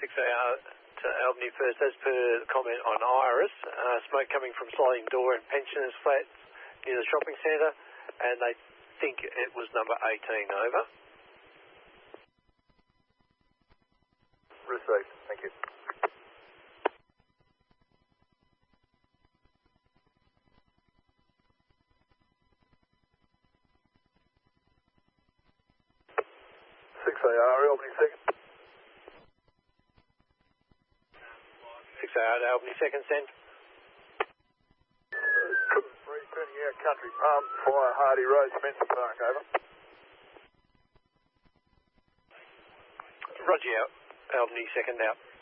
6AR to Albany first. As per the comment on Iris, smoke coming from sliding door in pensioners' flats near the shopping centre, and they think it was number 18, over. Received, thank you. Albany second. 6AR to Albany second, send. Turning out Country Palm, Fire Hardy Road, Spencer Park, over. Roger out, Albany second out.